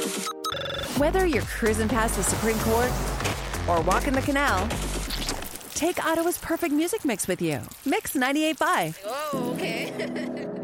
Whether you're cruising past the Supreme Court or walking the canal, take Ottawa's perfect music mix with you. Mix 98.5. Oh, okay.